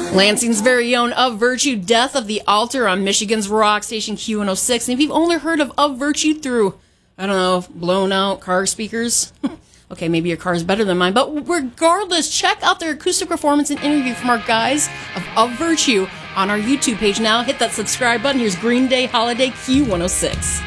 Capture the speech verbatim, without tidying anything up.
Lansing's very own Of Virtue, Death of the Altar on Michigan's rock station Q one oh six. And if you've only heard of Of Virtue through, I don't know, blown out car speakers, okay, maybe your car is better than mine, but regardless, check out their acoustic performance and interview from our guys of Of Virtue on our YouTube page now. Hit that subscribe button. Here's Green Day Holiday Q one oh six.